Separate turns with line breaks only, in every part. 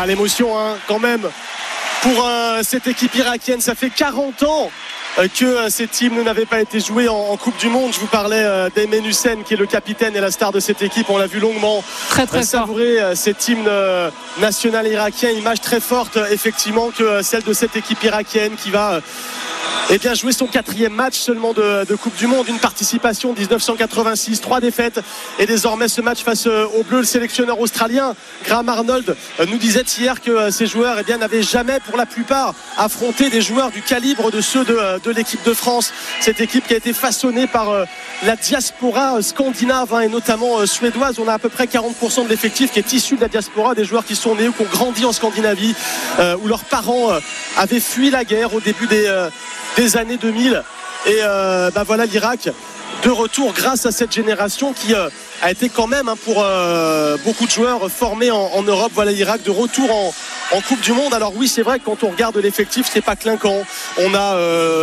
L'émotion quand même pour cette équipe irakienne. Ça fait 40 ans que cette hymne n'avait pas été jouée en Coupe du Monde. Je vous parlais d'Aymen Hussein qui est le capitaine et la star de cette équipe. On l'a vu longuement
très
savourer cet hymne national irakien. Image très forte effectivement que celle de cette équipe irakienne qui va jouer son 4e match seulement de Coupe du Monde. Une participation 1986, 3 défaites et désormais ce match face aux Bleus. Le sélectionneur australien Graham Arnold nous disait hier que ces joueurs n'avaient jamais pour la plupart affronté des joueurs du calibre de ceux de l'équipe de France. Cette équipe qui a été façonnée par la diaspora scandinave et notamment suédoise. On a à peu près 40% de l'effectif qui est issu de la diaspora, des joueurs qui sont nés ou qui ont grandi en Scandinavie, où leurs parents avaient fui la guerre au début des années 2000. Et voilà l'Irak de retour grâce à cette génération qui a été quand même pour beaucoup de joueurs formés en Europe. Voilà l'Irak de retour en Coupe du Monde. Alors oui, c'est vrai que quand on regarde l'effectif, c'est pas clinquant. On a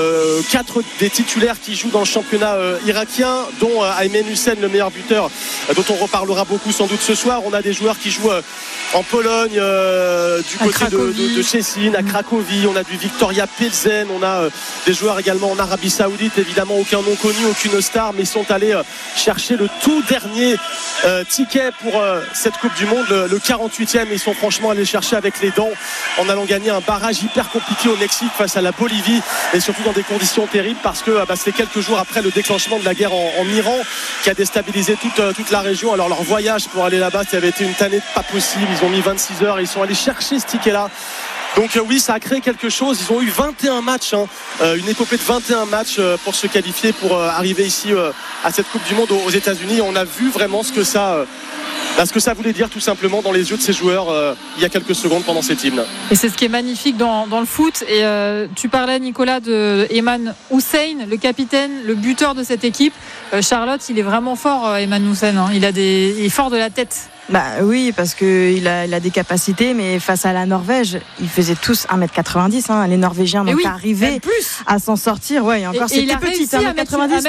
4 des titulaires qui jouent dans le championnat irakien, dont Aymen Hussein, le meilleur buteur, dont on reparlera beaucoup sans doute ce soir. On a des joueurs qui jouent en Pologne, du côté de Szczecin, à Cracovie. On a du Victoria Pilsen. On a des joueurs également en Arabie Saoudite. Évidemment, aucun nom connu, aucune star, mais ils sont allés chercher le tout dernier ticket pour cette Coupe du Monde, le 48e. Ils sont franchement allés chercher avec les dents en allant gagner un barrage hyper compliqué au Mexique face à la Bolivie, et surtout dans des conditions terribles parce que c'était quelques jours après le déclenchement de la guerre en Iran qui a déstabilisé toute la région. Alors leur voyage pour aller là-bas, ça avait été une tannée pas possible. Ils ont mis 26 heures et ils sont allés chercher ce ticket-là. Donc oui, ça a créé quelque chose. Ils ont eu 21 matchs, une épopée de 21 matchs pour se qualifier, pour arriver ici à cette Coupe du Monde aux États-Unis. On a vu vraiment ce que ça voulait dire tout simplement dans les yeux de ces joueurs il y a quelques secondes pendant cette hymne.
Et c'est ce qui est magnifique dans le foot. Et tu parlais, Nicolas, de Aymen Hussein, le capitaine, le buteur de cette équipe. Charlotte, il est vraiment fort, Aymen Hussein. Il est fort de la tête.
Oui, parce qu'il a des capacités, mais face à la Norvège, ils faisaient tous 1m90. Les Norvégiens n'ont pas arrivé à s'en sortir. Ouais, encore, c'était petit. 1m90,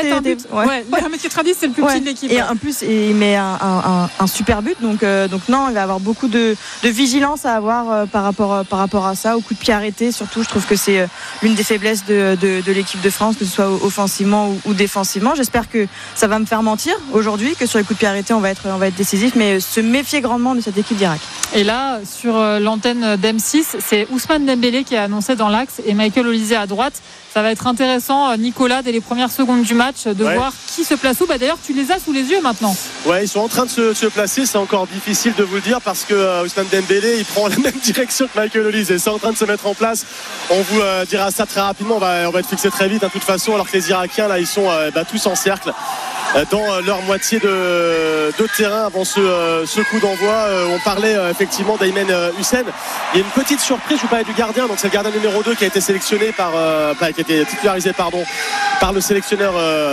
1m90, c'est le plus petit de l'équipe.
Et en plus, il met un super but. Donc non, il va avoir beaucoup de vigilance à avoir par rapport à ça, au coup de pied arrêté. Surtout, je trouve que c'est l'une des faiblesses de l'équipe de France, que ce soit offensivement ou défensivement. J'espère que ça va me faire mentir aujourd'hui, que sur les coups de pied arrêtés, on va être décisif, mais se méfier grandement de cette équipe d'Irak.
Et là, sur l'antenne d'M6, c'est Ousmane Dembélé qui est annoncé dans l'axe et Michael Olise à droite. Ça va être intéressant, Nicolas, dès les premières secondes du match, de voir qui se place où. D'ailleurs, tu les as sous les yeux maintenant. Ouais,
ils sont en train de se placer. C'est encore difficile de vous le dire parce que Ousmane Dembélé, il prend la même direction que Michael Olise. C'est en train de se mettre en place. On vous dira ça très rapidement. On va être fixé très vite, de toute façon, alors que les Irakiens, là, ils sont tous en cercle dans leur moitié de terrain avant ce coup d'envoi. On parlait effectivement d'Aymen Hussein. Il y a une petite surprise. Je vous parlais du gardien, donc c'est le gardien numéro 2 qui a été sélectionné qui a été titularisé par le sélectionneur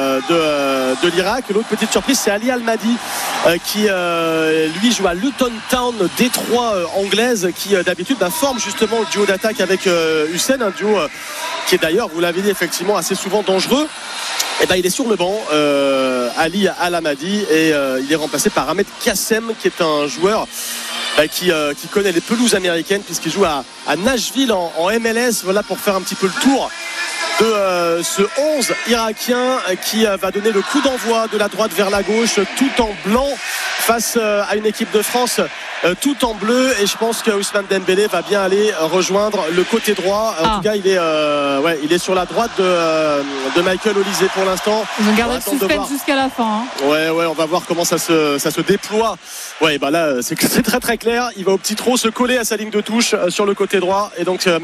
de l'Irak. L'autre petite surprise, c'est Ali Al-Mahdi qui lui joue à Luton Town, Détroit anglaise, qui d'habitude forme justement le duo d'attaque avec Hussein, un duo qui est d'ailleurs, vous l'avez dit, effectivement assez souvent dangereux. Il est sur le banc, Ali Al-Mahdi, et il est remplacé par Ahmed Kassem, qui est un joueur qui connaît les pelouses américaines puisqu'il joue à Nashville en MLS. Voilà, pour faire un petit peu le tour de ce 11 irakien qui va donner le coup d'envoi de la droite vers la gauche, tout en blanc face à une équipe de France tout en bleu. Et je pense que Ousmane Dembélé va bien aller rejoindre le côté droit. En tout cas, il est sur la droite de Michael Olise pour l'instant.
Ils ont gardé le suspense jusqu'à la fin.
Ouais, on va voir comment ça se déploie. Là, c'est très très clair. Il va au petit trot se coller à sa ligne de touche sur le côté droit. Et donc